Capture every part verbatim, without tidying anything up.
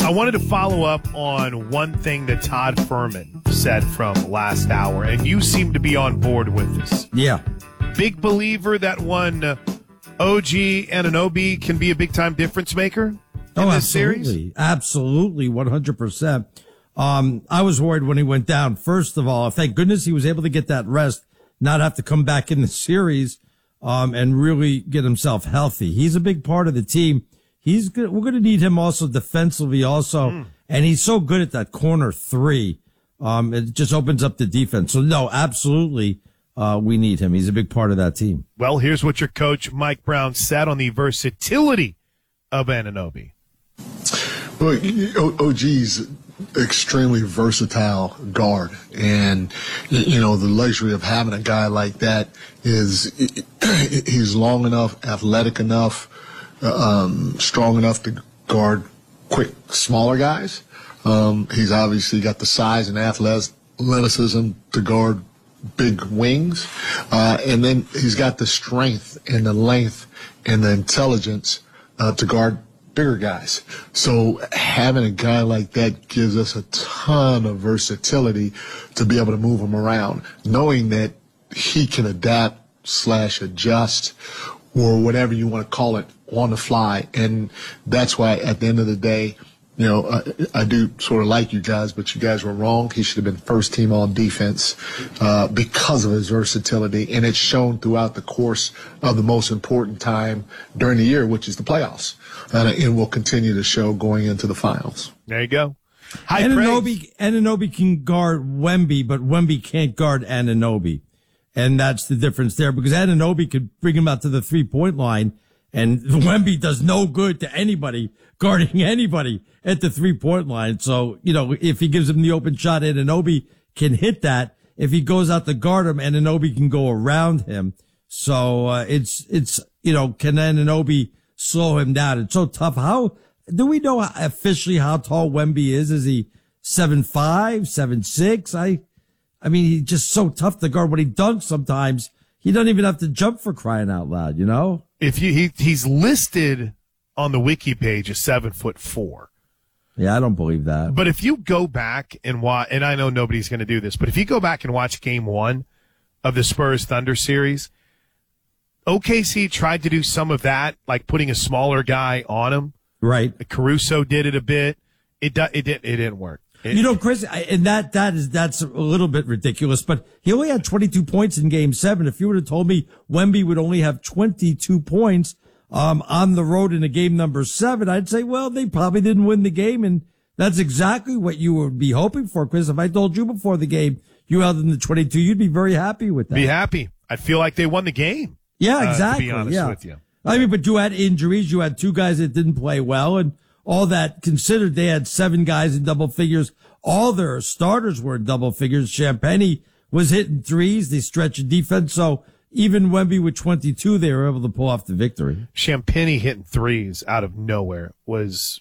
I wanted to follow up on one thing that Todd Furman said from last hour, and you seem to be on board with this. Yeah. Big believer that one uh, O G Anunoby can be a big-time difference maker in oh, this absolutely. series? Absolutely, one hundred percent. Um, I was worried when he went down. First of all, thank goodness he was able to get that rest, not have to come back in the series, um, and really get himself healthy. He's a big part of the team. He's good. We're going to need him also defensively also. Mm. And he's so good at that corner three. Um, it just opens up the defense. So no, absolutely. Uh, we need him. He's a big part of that team. Well, here's what your coach, Mike Brown, said on the versatility of Anunoby. Well, O G's extremely versatile guard, and you know the luxury of having a guy like that is he's long enough, athletic enough, um, strong enough to guard quick, smaller guys. Um, he's obviously got the size and athleticism to guard big wings, uh, and then he's got the strength and the length and the intelligence uh, to guard bigger guys. So having a guy like that gives us a ton of versatility to be able to move him around, knowing that he can adapt slash adjust or whatever you want to call it on the fly. And that's why at the end of the day, you know, I, I do sort of like you guys, but you guys were wrong. He should have been first team all defense uh, because of his versatility. And it's shown throughout the course of the most important time during the year, which is the playoffs. And it will continue to show going into the finals. There you go. High Anunoby, Anunoby can guard Wemby, but Wemby can't guard Anunoby. And that's the difference there, because Anunoby could bring him out to the three-point line, and Wemby does no good to anybody guarding anybody at the three-point line. So, you know, if he gives him the open shot, Anunoby can hit that. If he goes out to guard him, Anunoby can go around him. So, uh, it's, it's, you know, can Anunoby slow him down? It's so tough. How, do we know officially how tall Wemby is? Is he seven five, seven six? I, I mean, he's just so tough to guard. When he dunks sometimes, he doesn't even have to jump, for crying out loud, you know? If you, he, he's listed on the wiki page as seven foot four. Yeah, I don't believe that. But if you go back and watch, and I know nobody's going to do this, but if you go back and watch game one of the Spurs Thunder series, O K C tried to do some of that, like putting a smaller guy on him. Right. Caruso did it a bit. It it did it didn't work. It, you know, Chris, and that that is that's a little bit ridiculous. But he only had twenty-two points in Game Seven. If you would have told me Wemby would only have twenty-two points um on the road in a game number seven, I'd say, well, they probably didn't win the game, and that's exactly what you would be hoping for, Chris. If I told you before the game you held them to twenty-two, you'd be very happy with that. Be happy. I'd feel like they won the game. Yeah, exactly. Uh, to be honest yeah. with you. I mean, but you had injuries. You had two guys that didn't play well, and all that considered, they had seven guys in double figures. All their starters were in double figures. Champagny was hitting threes. They stretched defense. So even Wemby with twenty-two, they were able to pull off the victory. Champagny hitting threes out of nowhere was,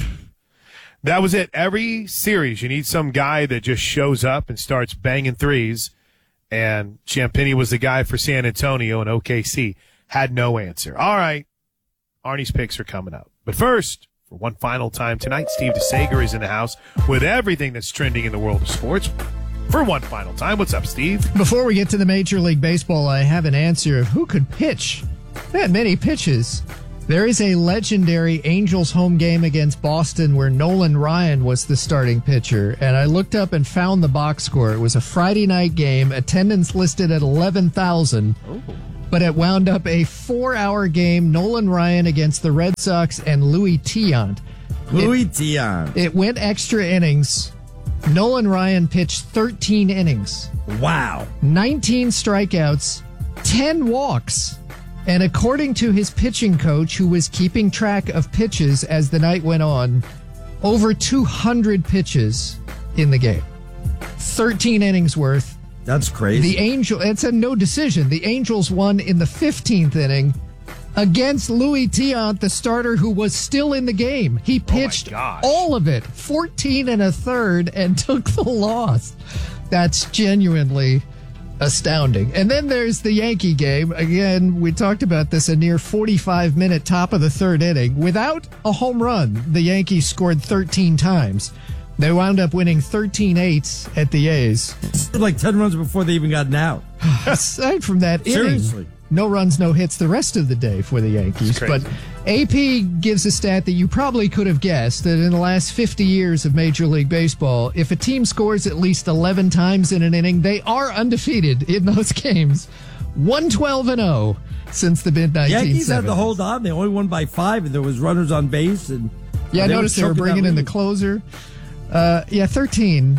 that was it. Every series, you need some guy that just shows up and starts banging threes. And Champagny was the guy for San Antonio, and O K C had no answer. All right. Arnie's picks are coming up. But first, for one final time tonight, Steve DeSager is in the house with everything that's trending in the world of sports. For one final time, what's up, Steve? Before we get to the Major League Baseball, I have an answer of who could pitch that many pitches. There is a legendary Angels home game against Boston where Nolan Ryan was the starting pitcher, and I looked up and found the box score. It was a Friday night game, attendance listed at eleven thousand. Oh. But it wound up a four-hour game, Nolan Ryan against the Red Sox and Louis Tiant. Louis Tiant. It went extra innings. Nolan Ryan pitched thirteen innings. Wow. nineteen strikeouts, ten walks. And according to his pitching coach, who was keeping track of pitches as the night went on, over two hundred pitches in the game. thirteen innings worth. That's crazy. The Angel, it's a no decision. The Angels won in the fifteenth inning against Louis Tiant, the starter who was still in the game. He pitched oh all of it, fourteen and a third, and took the loss. That's genuinely astounding. And then there's the Yankee game. Again, we talked about this, a near forty-five minute top of the third inning. Without a home run, the Yankees scored thirteen times. They wound up winning thirteen eight at the A's. Like ten runs before they even got an out. Aside from that inning, Seriously. no runs, no hits the rest of the day for the Yankees. But A P gives a stat that you probably could have guessed, that in the last fifty years of Major League Baseball, if a team scores at least eleven times in an inning, they are undefeated in those games. one twelve and oh since the mid nineteen seventies. Yankees had to hold on. They only won by five, and there was runners on base. And yeah, I noticed they were bringing in the closer. Uh, yeah, thirteen.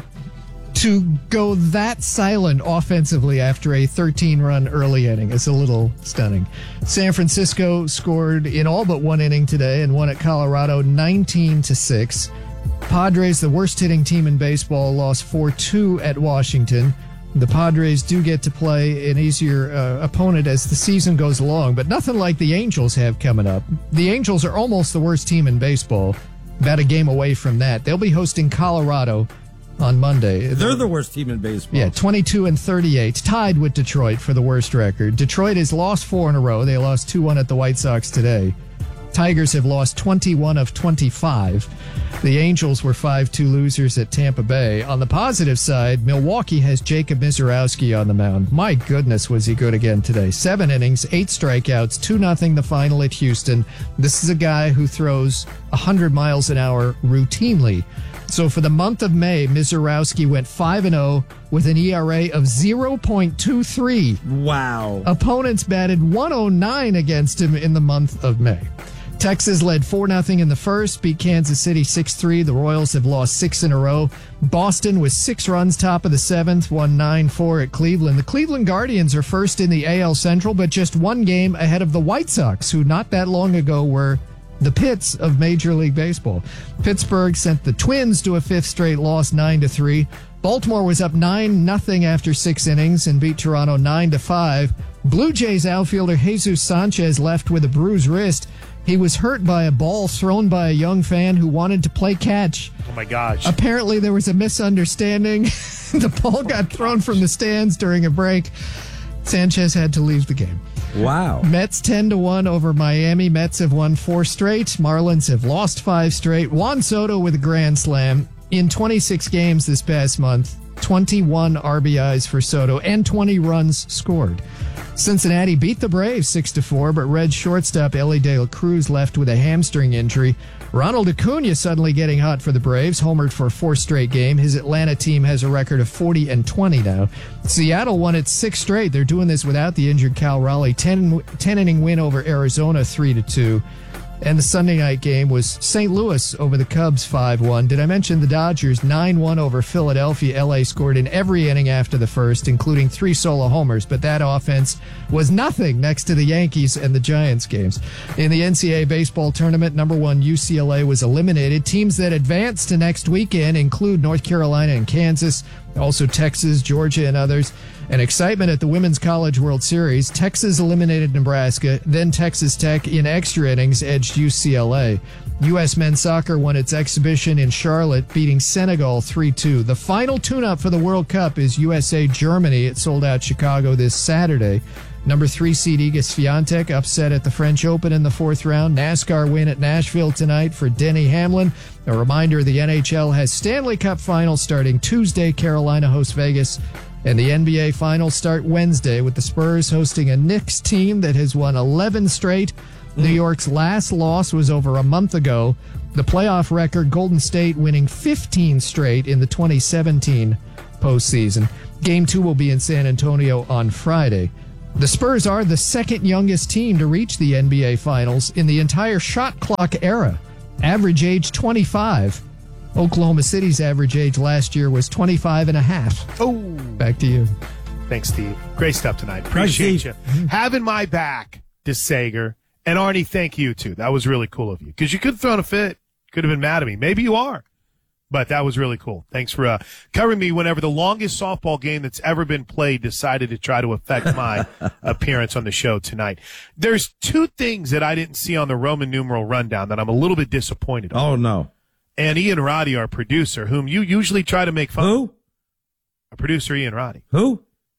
To go that silent offensively after a thirteen-run early inning is a little stunning. San Francisco scored in all but one inning today and won at Colorado nineteen to six. Padres, the worst-hitting team in baseball, lost four two at Washington. The Padres do get to play an easier uh, opponent as the season goes along, but nothing like the Angels have coming up. The Angels are almost the worst team in baseball, about a game away from that. They'll be hosting Colorado on Monday. They're the worst team in baseball. Yeah, twenty-two and thirty-eight, tied with Detroit for the worst record. Detroit has lost four in a row. They lost two one at the White Sox today. Tigers have lost twenty-one of twenty-five. The Angels were five two losers at Tampa Bay. On the positive side, Milwaukee has Jacob Misiorowski on the mound. My goodness, was he good again today. Seven innings, eight strikeouts, two nothing the final at Houston. This is a guy who throws one hundred miles an hour routinely. So for the month of May, Misiorowski went five and oh with an E R A of zero point two three. Wow. Opponents batted one oh nine against him in the month of May. Texas led four nothing in the first, beat Kansas City six three. The Royals have lost six in a row. Boston with six runs top of the seventh, won nine four at Cleveland. The Cleveland Guardians are first in the A L Central, but just one game ahead of the White Sox, who not that long ago were the pits of Major League Baseball. Pittsburgh sent the Twins to a fifth straight loss, nine to three. Baltimore was up nine nothing after six innings and beat Toronto nine to five. Blue Jays outfielder Jesus Sanchez left with a bruised wrist. He was hurt by a ball thrown by a young fan who wanted to play catch. Oh, my gosh. Apparently, there was a misunderstanding. The ball got thrown from the stands during a break. Sanchez had to leave the game. Wow. Mets ten to one over Miami. Mets have won four straight. Marlins have lost five straight. Juan Soto with a grand slam. In twenty-six games this past month, twenty-one R B Is for Soto and twenty runs scored. Cincinnati beat the Braves six to four, but Red shortstop Ellie De La Cruz left with a hamstring injury. Ronald Acuna suddenly getting hot for the Braves, homered for a fourth straight game. His Atlanta team has a record of forty and twenty now. Seattle won its sixth straight. They're doing this without the injured Cal Raleigh. ten, ten inning win over Arizona, three to two. And the Sunday night game was Saint Louis over the Cubs five one. Did I mention the Dodgers nine one over Philadelphia? L A scored in every inning after the first, including three solo homers, but that offense was nothing next to the Yankees and the Giants games. In the N C double A baseball tournament, number one U C L A was eliminated. Teams that advance to next weekend include North Carolina and Kansas, also Texas, Georgia, and others. And excitement at the Women's College World Series. Texas eliminated Nebraska, then Texas Tech in extra innings edged U C L A. U S men's soccer won its exhibition in Charlotte, beating Senegal three two. The final tune-up for the World Cup is U S A Germany. It sold out Chicago this Saturday. Number three seed Iga Swiatek upset at the French Open in the fourth round. NASCAR win at Nashville tonight for Denny Hamlin. A reminder, the N H L has Stanley Cup finals starting Tuesday. Carolina hosts Vegas. And the N B A finals start Wednesday with the Spurs hosting a Knicks team that has won eleven straight. Mm. New York's last loss was over a month ago. The playoff record, Golden State winning fifteen straight in the twenty seventeen postseason. Game two will be in San Antonio on Friday. The Spurs are the second youngest team to reach the N B A finals in the entire shot clock era. Average age twenty-five. Oklahoma City's average age last year was twenty-five and a half. Oh. Back to you. Thanks, Steve. Great stuff tonight. Appreciate you. Having my back, DeSager. And Arnie, thank you, too. That was really cool of you. Because you could have thrown a fit. Could have been mad at me. Maybe you are. But that was really cool. Thanks for uh, covering me whenever the longest softball game that's ever been played decided to try to affect my appearance on the show tonight. There's two things that I didn't see on the Roman numeral rundown that I'm a little bit disappointed on. Oh, no. And Ian Roddy, our producer, whom you usually try to make fun of. Who? Our producer, Ian Roddy. Who?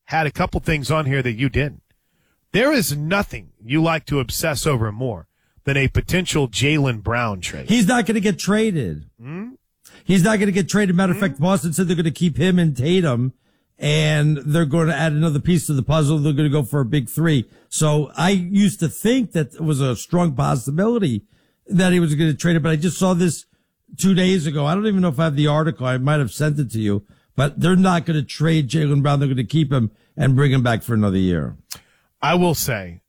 had a couple things on here that you didn't. There is nothing you like to obsess over more than a potential Jaylen Brown trade. He's not going to get traded. Hmm? He's not going to get traded. Matter of fact, Boston said they're going to keep him and Tatum, and they're going to add another piece to the puzzle. They're going to go for a big three. So I used to think that it was a strong possibility that he was going to trade it, but I just saw this two days ago. I don't even know if I have the article. I might have sent it to you, but they're not going to trade Jaylen Brown. They're going to keep him and bring him back for another year. I will say,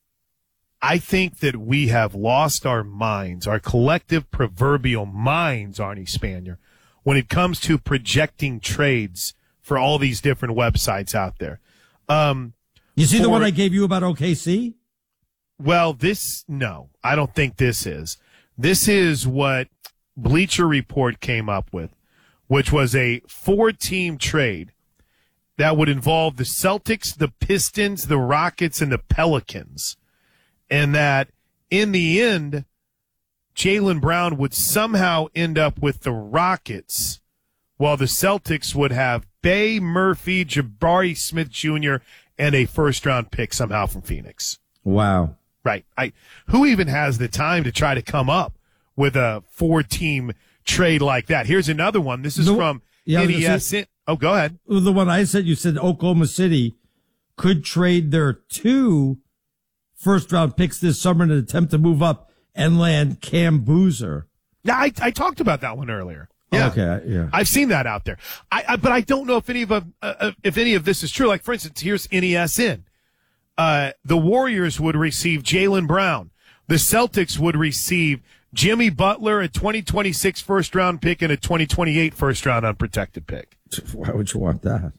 I think that we have lost our minds, our collective proverbial minds, Arnie Spanier, when it comes to projecting trades for all these different websites out there. Um, you see for, the one I gave you about O K C? Well, this, no, I don't think this is. This is what Bleacher Report came up with, which was a four-team trade that would involve the Celtics, the Pistons, the Rockets, and the Pelicans. And that, in the end, Jaylen Brown would somehow end up with the Rockets, while the Celtics would have Bay, Murphy, Jabari Smith Junior, and a first-round pick somehow from Phoenix. Wow. Right. I, who even has the time to try to come up with a four-team trade like that? Here's another one. This is the, from yeah, N E S. Oh, go ahead. The one I said, you said Oklahoma City could trade their two first-round picks this summer in an attempt to move up and land Cam Boozer. Yeah, I, I talked about that one earlier. Yeah. Okay. Yeah. I've seen that out there. I, I but I don't know if any of uh, uh, if any of this is true. Like, for instance, here's N E S N. Uh, the Warriors would receive Jaylen Brown. The Celtics would receive Jimmy Butler, a twenty twenty-six first-round pick, and a twenty twenty-eight first-round unprotected pick. Why would you want that?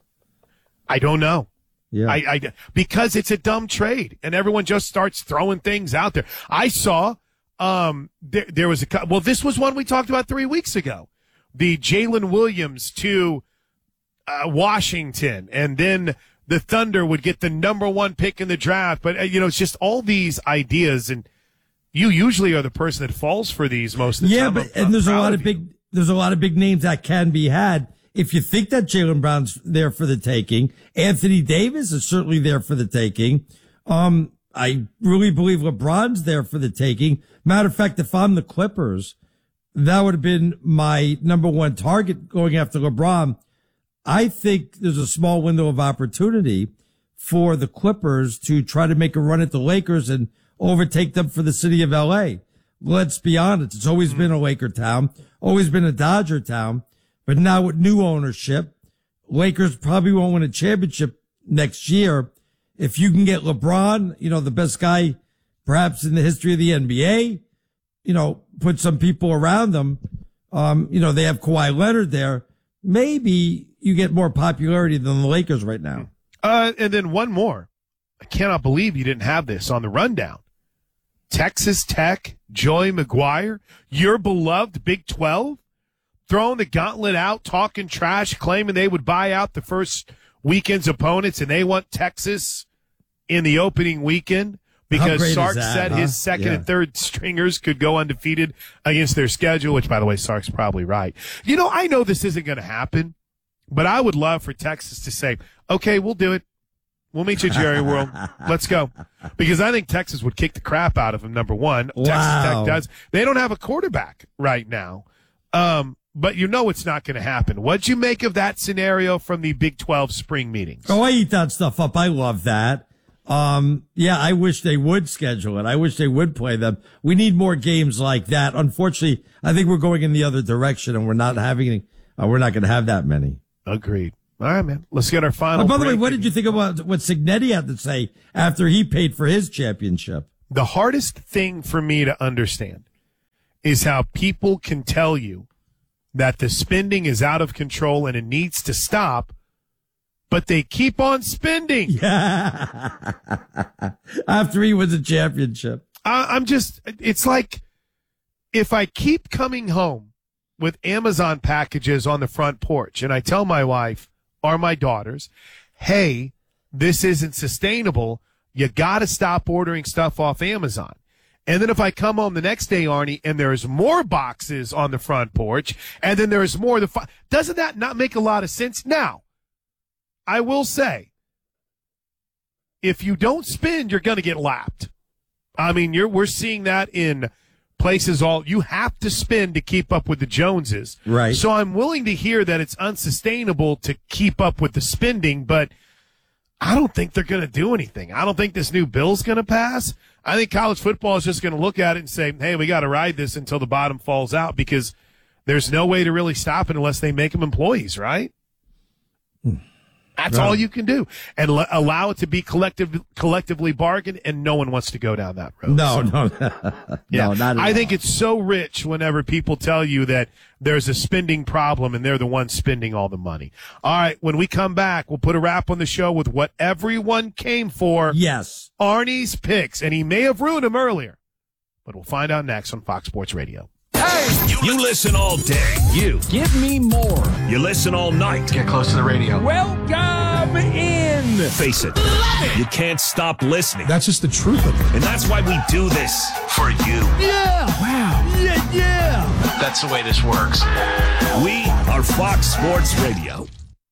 I don't know. Yeah. I, I, because it's a dumb trade, and everyone just starts throwing things out there. I saw um, there, there was a – well, this was one we talked about three weeks ago. The Jalen Williams to uh, Washington, and then – the Thunder would get the number one pick in the draft. But, uh, you know, it's just all these ideas, and you usually are the person that falls for these most of the yeah, time. Yeah, but I'm, and I'm there's a lot of you. big there's a lot of big names that can be had. If you think that Jaylen Brown's there for the taking, Anthony Davis is certainly there for the taking. Um, I really believe LeBron's there for the taking. Matter of fact, if I'm the Clippers, that would have been my number one target going after LeBron. I think there's a small window of opportunity for the Clippers to try to make a run at the Lakers and overtake them for the city of L A. Let's be honest. It's always been a Laker town, always been a Dodger town, but now with new ownership, Lakers probably won't win a championship next year. If you can get LeBron, you know, the best guy perhaps in the history of the N B A, you know, put some people around them. Um, you know, they have Kawhi Leonard there. Maybe you get more popularity than the Lakers right now. Uh, and then one more. I cannot believe you didn't have this on the rundown. Texas Tech, Joey McGuire, your beloved Big twelve, throwing the gauntlet out, talking trash, claiming they would buy out the first weekend's opponents, and they want Texas in the opening weekend because Sark that, said huh? his second yeah. and third stringers could go undefeated against their schedule, which, by the way, Sark's probably right. You know, I know this isn't going to happen, but I would love for Texas to say, okay, we'll do it. We'll meet you at Jerry World. Let's go. Because I think Texas would kick the crap out of them, number one. Wow. Texas Tech does. They don't have a quarterback right now. Um, but you know it's not going to happen. What'd you make of that scenario from the Big twelve spring meetings? Oh, I eat that stuff up. I love that. Um, yeah, I wish they would schedule it. I wish they would play them. We need more games like that. Unfortunately, I think we're going in the other direction, and we're not having, uh, we're not going to have that many. Agreed. All right, man. Let's get our final. Oh, by the way, break. what did you think about what Signetti had to say after he paid for his championship? The hardest thing for me to understand is how people can tell you that the spending is out of control and it needs to stop, but they keep on spending. Yeah. After he wins a championship. I, I'm just, it's like if I keep coming home with Amazon packages on the front porch and I tell my wife or my daughters, hey, this isn't sustainable. You got to stop ordering stuff off Amazon. And then if I come home the next day, Arnie, and there's more boxes on the front porch, and then there's more, the fi- doesn't that not make a lot of sense? Now, I will say, if you don't spend, you're going to get lapped. I mean, you're we're seeing that in places all you have to spend to keep up with the Joneses. Right. So I'm willing to hear that it's unsustainable to keep up with the spending, but I don't think they're going to do anything. I don't think this new bill's going to pass. I think college football is just going to look at it and say, hey, we got to ride this until the bottom falls out because there's no way to really stop it unless they make them employees, right? That's Right. all you can do. And l- allow it to be collective, collectively bargained, and no one wants to go down that road. No, So, no, yeah. no, not at I all. think it's so rich whenever people tell you that there's a spending problem and they're the ones spending all the money. All right, when we come back, we'll put a wrap on the show with what everyone came for. Yes. Arnie's picks, and he may have ruined them earlier, but we'll find out next on Fox Sports Radio. You, you listen all day. You. Give me more. You listen all night. Get close to the radio. Welcome in. Face it. You can't stop listening. That's just the truth of it. And that's why we do this. For you. Yeah. Wow. Yeah, yeah. That's the way this works. We are Fox Sports Radio.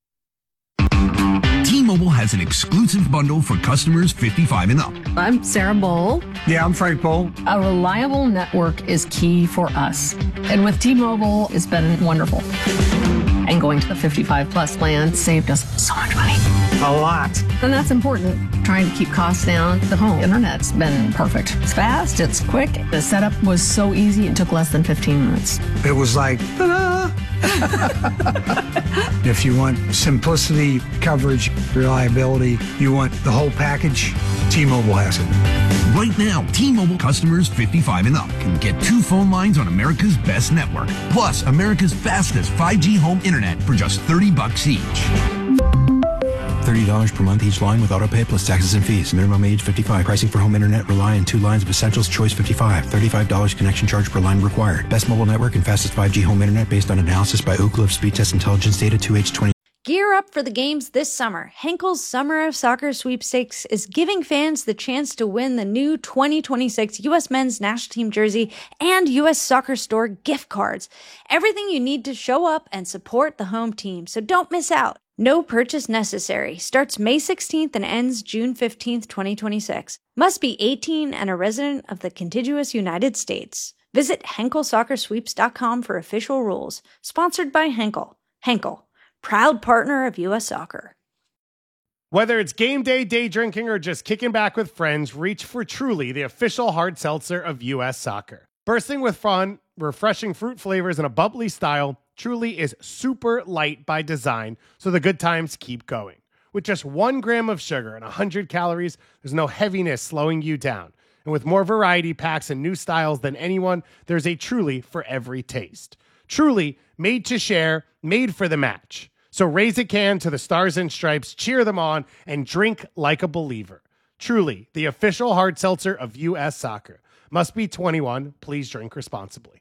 T-Mobile has an exclusive bundle for customers fifty-five and up. I'm Sarah Bowl. Yeah, I'm Frank Bowl. A reliable network is key for us. And with T-Mobile, it's been wonderful. And going to the fifty-five plus plan saved us so much money. A lot. And that's important. Trying to keep costs down. The home internet's been perfect. It's fast, it's quick. The setup was so easy, it took less than fifteen minutes. It was like, ta-da! If you want simplicity, coverage, reliability, you want the whole package, T-Mobile has it. Right now, T-Mobile customers fifty-five and up can get two phone lines on America's best network, plus America's fastest five G home internet for just thirty bucks each. thirty dollars per month each line with autopay plus taxes and fees. Minimum age fifty-five. Pricing for home internet rely on two lines of Essentials Choice fifty-five. thirty-five dollars connection charge per line required. Best mobile network and fastest five G home internet based on analysis by Ookla of Speed Test Intelligence data two H twenty. Gear up for the games this summer. Henkel's Summer of Soccer Sweepstakes is giving fans the chance to win the new twenty twenty-six U S Men's National Team jersey and U S Soccer Store gift cards. Everything you need to show up and support the home team, so don't miss out. No purchase necessary. Starts May sixteenth and ends June fifteenth, twenty twenty-six. Must be eighteen and a resident of the contiguous United States. Visit Henkel Soccer Sweeps dot com for official rules. Sponsored by Henkel. Henkel, proud partner of U S Soccer. Whether it's game day, day drinking, or just kicking back with friends, reach for Truly, the official hard seltzer of U S Soccer. Bursting with fun, refreshing fruit flavors, and a bubbly style, Truly is super light by design, so the good times keep going. With just one gram of sugar and one hundred calories, there's no heaviness slowing you down. And with more variety packs and new styles than anyone, there's a Truly for every taste. Truly, made to share, made for the match. So raise a can to the Stars and Stripes, cheer them on, and drink like a believer. Truly, the official hard seltzer of U S Soccer. Must be twenty-one. Please drink responsibly.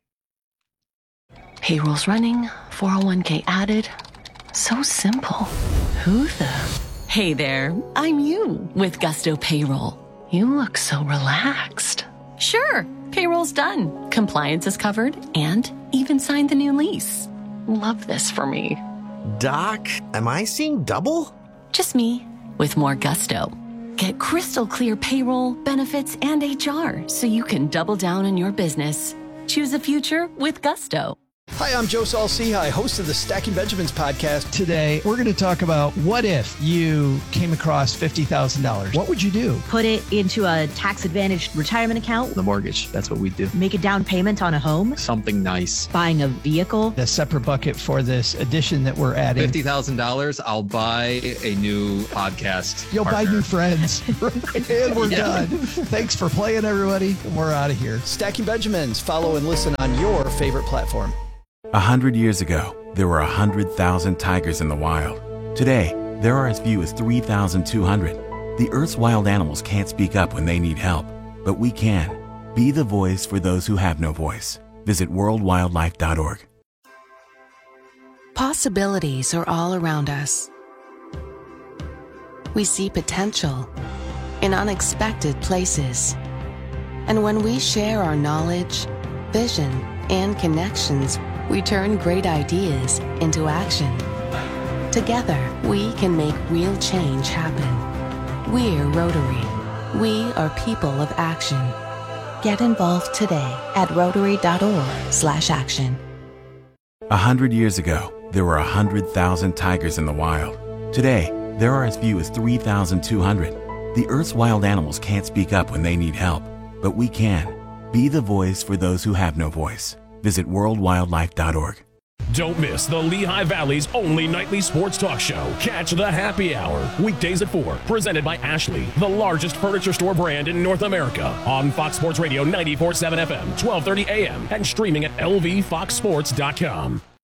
Payroll's running, four oh one k added. So simple. Who the? Hey there, I'm you with Gusto Payroll. You look so relaxed. Sure, payroll's done. Compliance is covered and even signed the new lease. Love this for me. Doc, am I seeing double? Just me with more gusto. Get crystal clear payroll, benefits, and H R so you can double down on your business. Choose a future with Gusto. Hi, I'm Joe Saul-Sehy, host of the Stacking Benjamins podcast. Today, we're going to talk about what if you came across fifty thousand dollars. What would you do? Put it into a tax-advantaged retirement account. The mortgage, that's what we do. Make a down payment on a home. Something nice. Buying a vehicle. A separate bucket for this addition that we're adding. fifty thousand dollars, I'll buy a new podcast You'll partner. buy new friends. And we're Yeah. done. Thanks for playing, everybody. We're out of here. Stacking Benjamins. Follow and listen on your favorite platform. A hundred years ago, there were a hundred thousand tigers in the wild. Today, there are as few as three thousand two hundred. The Earth's wild animals can't speak up when they need help, but we can. Be the voice for those who have no voice. Visit world wildlife dot org. Possibilities are all around us. We see potential in unexpected places. And when we share our knowledge, vision, and connections, we turn great ideas into action. Together, we can make real change happen. We're Rotary. We are people of action. Get involved today at rotary.org slash action. A hundred years ago, there were a hundred thousand tigers in the wild. Today, there are as few as three thousand two hundred. The Earth's wild animals can't speak up when they need help, but we can. Be the voice for those who have no voice. Visit world wildlife dot org. Don't miss the Lehigh Valley's only nightly sports talk show. Catch the Happy Hour, weekdays at four, presented by Ashley, the largest furniture store brand in North America, on Fox Sports Radio ninety-four point seven F M, twelve thirty A M, and streaming at L V fox sports dot com.